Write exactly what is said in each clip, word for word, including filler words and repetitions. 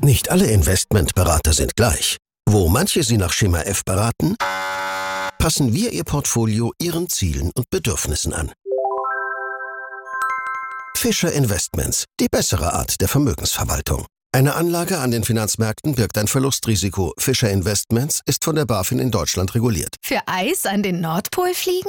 Nicht alle Investmentberater sind gleich. Wo manche Sie nach Schema F beraten, passen wir Ihr Portfolio Ihren Zielen und Bedürfnissen an. Fischer Investments, die bessere Art der Vermögensverwaltung. Eine Anlage an den Finanzmärkten birgt ein Verlustrisiko. Fischer Investments ist von der BaFin in Deutschland reguliert. Für Eis an den Nordpol fliegen?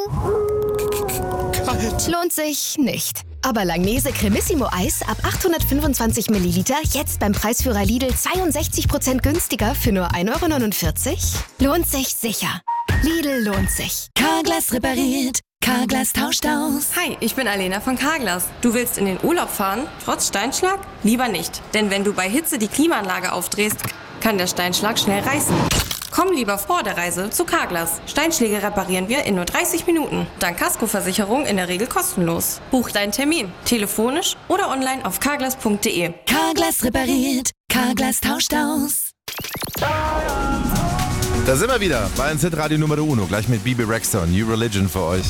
Kalt. Lohnt sich nicht. Aber Langnese Cremissimo Eis ab achthundertfünfundzwanzig Milliliter jetzt beim Preisführer Lidl zweiundsechzig Prozent günstiger für nur ein Euro neunundvierzig? Lohnt sich sicher. Lidl lohnt sich. Carglass repariert. Carglass tauscht aus. Hi, ich bin Alena von Carglass. Du willst in den Urlaub fahren, trotz Steinschlag? Lieber nicht. Denn wenn du bei Hitze die Klimaanlage aufdrehst, kann der Steinschlag schnell reißen. Komm lieber vor der Reise zu Carglass. Steinschläge reparieren wir in nur dreißig Minuten. Dank Kaskoversicherung in der Regel kostenlos. Buch deinen Termin. Telefonisch oder online auf carglass punkt de. Carglass repariert. Carglass tauscht aus. Da sind wir wieder bei N Z Radio Numero Uno, gleich mit Bebe Rexha und New Religion für euch.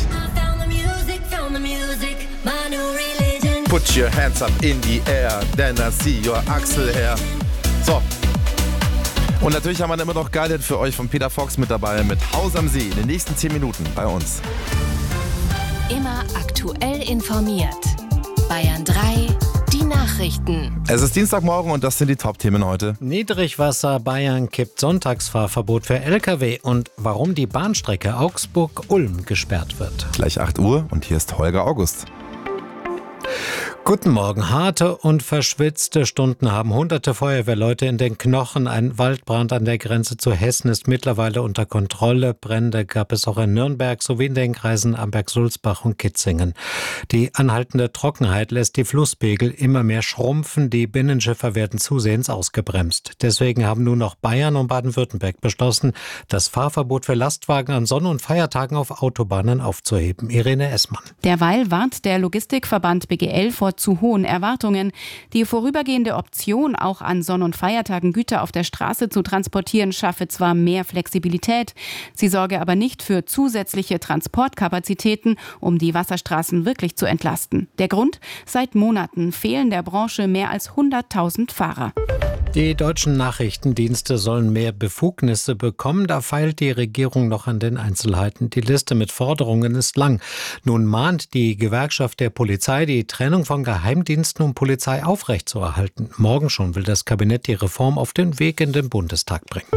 Put your hands up in the air, then I see your Axel hair. So. Und natürlich haben wir immer noch Guided für euch von Peter Fox mit dabei mit Haus am See in den nächsten zehn Minuten bei uns. Immer aktuell informiert. Bayern drei, die Nachrichten. Es ist Dienstagmorgen und das sind die Top-Themen heute. Niedrigwasser, Bayern kippt Sonntagsfahrverbot für L K W und warum die Bahnstrecke Augsburg-Ulm gesperrt wird. Gleich acht Uhr und hier ist Holger August. Guten Morgen. Harte und verschwitzte Stunden haben hunderte Feuerwehrleute in den Knochen. Ein Waldbrand an der Grenze zu Hessen ist mittlerweile unter Kontrolle. Brände gab es auch in Nürnberg sowie in den Kreisen Amberg-Sulzbach und Kitzingen. Die anhaltende Trockenheit lässt die Flusspegel immer mehr schrumpfen. Die Binnenschiffer werden zusehends ausgebremst. Deswegen haben nun noch Bayern und Baden-Württemberg beschlossen, das Fahrverbot für Lastwagen an Sonn- und Feiertagen auf Autobahnen aufzuheben. Irene Essmann. Derweil warnt der Logistikverband B G L vor zu hohen Erwartungen. Die vorübergehende Option, auch an Sonn- und Feiertagen Güter auf der Straße zu transportieren, schaffe zwar mehr Flexibilität, sie sorge aber nicht für zusätzliche Transportkapazitäten, um die Wasserstraßen wirklich zu entlasten. Der Grund? Seit Monaten fehlen der Branche mehr als hunderttausend Fahrer. Die deutschen Nachrichtendienste sollen mehr Befugnisse bekommen. Da feilt die Regierung noch an den Einzelheiten. Die Liste mit Forderungen ist lang. Nun mahnt die Gewerkschaft der Polizei, die Trennung von Geheimdiensten und Polizei aufrechtzuerhalten. Morgen schon will das Kabinett die Reform auf den Weg in den Bundestag bringen.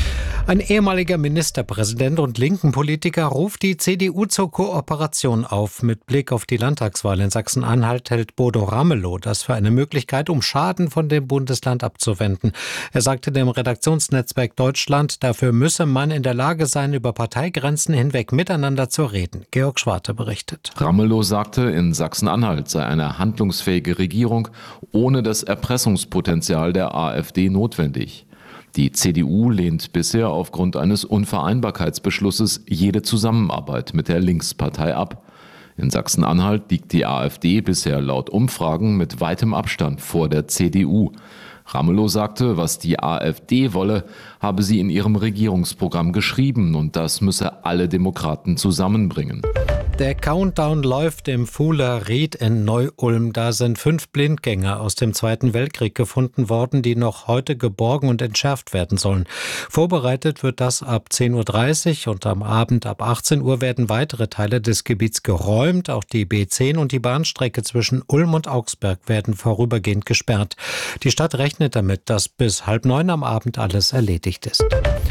Ein ehemaliger Ministerpräsident und linken Politiker ruft die C D U zur Kooperation auf. Mit Blick auf die Landtagswahl in Sachsen-Anhalt hält Bodo Ramelow das für eine Möglichkeit, um Schaden von dem Bundesland abzuwenden. Er sagte dem Redaktionsnetzwerk Deutschland, dafür müsse man in der Lage sein, über Parteigrenzen hinweg miteinander zu reden. Georg Schwarte berichtet. Ramelow sagte, in Sachsen-Anhalt sei eine handlungsfähige Regierung ohne das Erpressungspotenzial der AfD notwendig. Die C D U lehnt bisher aufgrund eines Unvereinbarkeitsbeschlusses jede Zusammenarbeit mit der Linkspartei ab. In Sachsen-Anhalt liegt die AfD bisher laut Umfragen mit weitem Abstand vor der C D U. Ramelow sagte, was die AfD wolle, habe sie in ihrem Regierungsprogramm geschrieben und das müsse alle Demokraten zusammenbringen. Der Countdown läuft im Fuhler Ried in Neu-Ulm. Da sind fünf Blindgänger aus dem Zweiten Weltkrieg gefunden worden, die noch heute geborgen und entschärft werden sollen. Vorbereitet wird das ab zehn Uhr dreißig und am Abend ab achtzehn Uhr werden weitere Teile des Gebiets geräumt. Auch die B zehn und die Bahnstrecke zwischen Ulm und Augsburg werden vorübergehend gesperrt. Die Stadt rechnet damit, dass bis halb neun am Abend alles erledigt ist.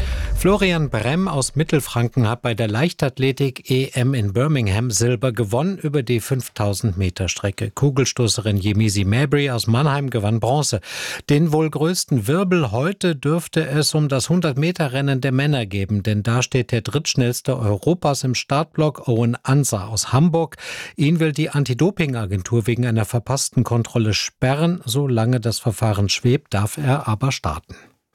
Florian Bremm aus Mittelfranken hat bei der Leichtathletik-E M in Birmingham Silber gewonnen über die fünftausend Meter Strecke. Kugelstoßerin Yemisi Mabry aus Mannheim gewann Bronze. Den wohl größten Wirbel heute dürfte es um das hundert Meter Rennen der Männer geben, denn da steht der drittschnellste Europas im Startblock, Owen Ansa aus Hamburg. Ihn will die Anti-Doping-Agentur wegen einer verpassten Kontrolle sperren. Solange das Verfahren schwebt, darf er aber starten.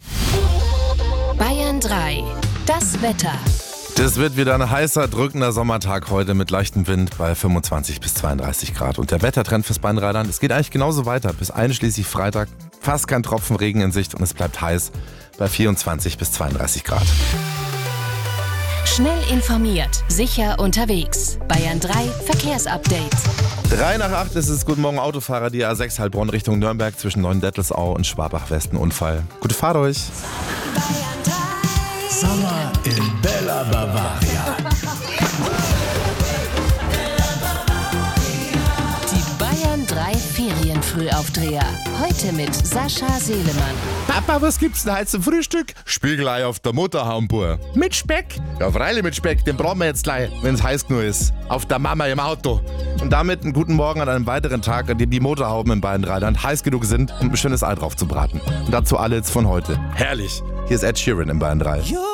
Bayern drei, das Wetter. Das wird wieder ein heißer, drückender Sommertag heute mit leichtem Wind bei fünfundzwanzig bis zweiunddreißig Grad. Und der Wettertrend fürs Bayern-Rheinland, es geht eigentlich genauso weiter. Bis einschließlich Freitag fast kein Tropfen Regen in Sicht und es bleibt heiß bei vierundzwanzig bis zweiunddreißig Grad. Schnell informiert, sicher unterwegs. Bayern drei Verkehrsupdate. Drei nach acht ist es. Guten Morgen, Autofahrer. Die A sechs Heilbronn Richtung Nürnberg zwischen Neuendettelsau und Schwabach-West. Ein Unfall. Gute Fahrt euch. Sommer in Bella Bavaria. Die Bayern drei Ferienfrühaufdreher. Heute mit Sascha Selemann. Papa, was gibt's denn heute zum Frühstück? Spiegelei auf der Motorhaumpur. Mit Speck? Ja, freilich mit Speck. Den brauchen wir jetzt gleich, wenn's heiß genug ist. Auf der Mama im Auto. Und damit einen guten Morgen an einem weiteren Tag, an dem die Motorhauben in beiden Rädern heiß genug sind, um ein schönes Ei drauf zu braten. Und dazu alle jetzt von heute. Herrlich. Hier ist Ed Sheeran in Bayern drei.